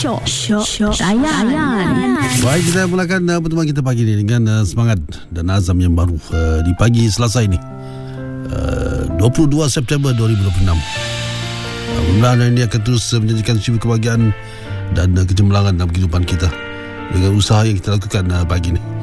Syok Layan. Baik, kita mulakan pertemuan kita pagi ini dengan semangat dan azam yang baru di pagi Selasa ini, 22 September 2026. Mudah-mudahan ini akan terus menjanjikan kebahagiaan dan kecemerlangan dalam kehidupan kita dengan usaha yang kita lakukan pagi ini.